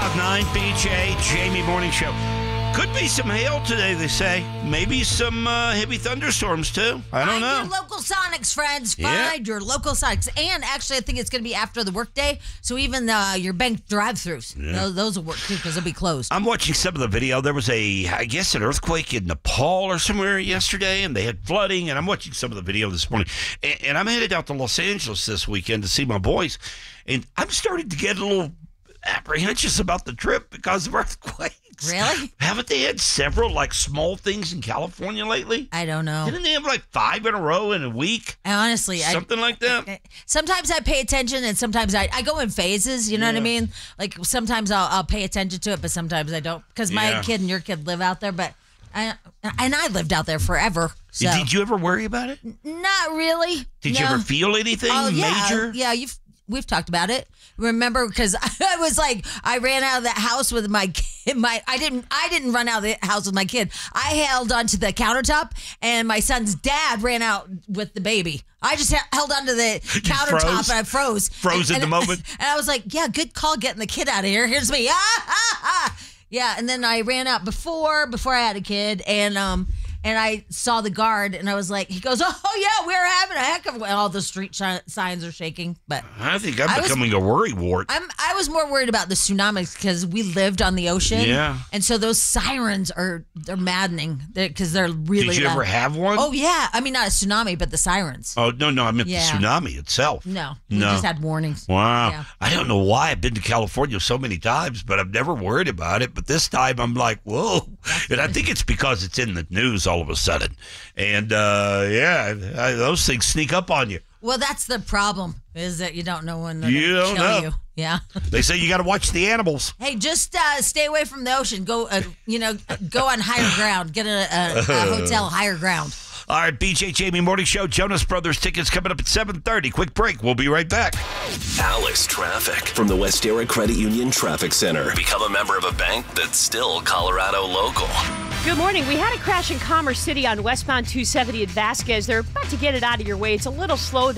105.9 BJ, Jamie Morning Show. Could be some hail today, they say. Maybe some heavy thunderstorms, too. I don't know. Find your local Sonics, friends. Find your local Sonics. And actually, I think it's going to be after the workday, so even your bank drive-thrus, those will work, too, because they'll be closed. I'm watching some of the video. There was I guess, an earthquake in Nepal or somewhere yesterday, and they had flooding, and I'm watching some of the video this morning. And I'm headed out to Los Angeles this weekend to see my boys, and I'm starting to get a little apprehensive about the trip because of earthquakes. Really? Haven't they had several small things in California lately? I don't know. Didn't they have 5 in a row in a week? Honestly, something like that. Sometimes I pay attention, and sometimes I go in phases. You know what I mean? Like sometimes I'll pay attention to it, but sometimes I don't because my kid and your kid live out there. But I lived out there forever. So. Did you ever worry about it? Not really. Did you ever feel anything major? Yeah, we've talked about it. Remember, because I ran out of that house with my kid. I didn't run out of the house with my kid. I held onto the countertop, and my son's dad ran out with the baby. I just held onto the countertop, and I froze. Froze in the moment. And I was like, "Yeah, good call getting the kid out of here. Here's me." Yeah, and then I ran out before I had a kid, and I saw the guard, and I was like, he goes, "Oh yeah, we're having a heck of all the street signs are shaking." But I think I'm becoming a worrywart. I was more worried about the tsunamis because we lived on the ocean. Yeah, and so those sirens they're maddening because they're really. Did you ever have one? Oh yeah, I mean not a tsunami, but the sirens. Oh no, I meant the tsunami itself. No, we just had warnings. Wow, yeah. I don't know why I've been to California so many times, but I've never worried about it. But this time I'm like, whoa, and I think it's because it's in the news all of a sudden. And, those things sneak up on you. Well, that's the problem, is that you don't know when they're going to kill you. Yeah. They say you got to watch the animals. Hey, just stay away from the ocean. Go, go on higher ground. Get a hotel higher ground. All right, BJ Jamie Morning Show. Jonas Brothers tickets coming up at 7:30. Quick break. We'll be right back. Alice Traffic from the Westera Credit Union Traffic Center. Become a member of a bank that's still Colorado local. Good morning. We had a crash in Commerce City on westbound 270 at Vasquez. They're about to get it out of your way. It's a little slow.